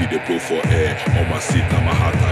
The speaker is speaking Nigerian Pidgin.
they blow for air. On my seat, now my heart